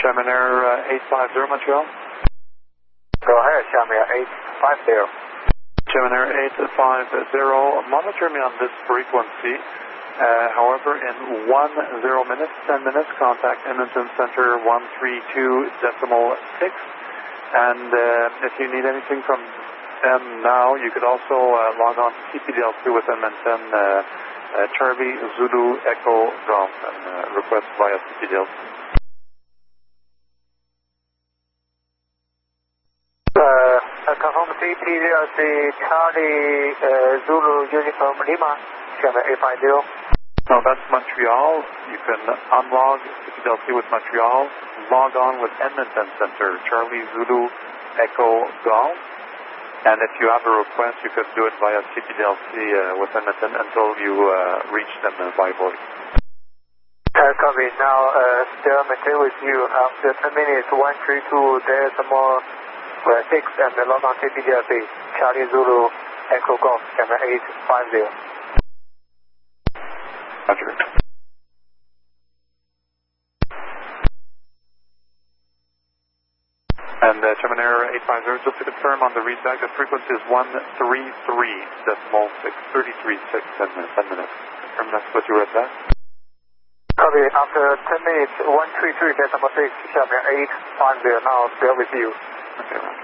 Xiamen Air 850 Montreal. Go ahead, Xiamen Air 850. Xiamen Air 850, monitor me on this frequency. However, in 10 minutes, 10 minutes, contact Edmonton Center 132.6. And if you need anything from them now, you could also log on to CPDLC with Edmonton, Charlie Zulu Echo Golf, and request via CPDLC. Confirm CPDLC Charlie Zulu Uniform Lima, Xiamen 850. No, that's Montreal. You can unlog CPDLC with Montreal, log on with Edmonton Center, Charlie Zulu Echo Golf. And if you have a request, you could do it via CPDLC with Edmonton until you reach them by voice. Copy. Now, still maintain with you. After 10 minutes, 132, there's more 6 and log on CPDLC, Charlie Zulu Echo Golf, Xiamen 850. Roger. And Xiamen Air 850, just to confirm on the readback, the frequency is 133.636 in 10 minutes. Confirm that's what you read back? Copy. After 10 minutes, 133.6, Xiamen 850, now still with you. Okay, right.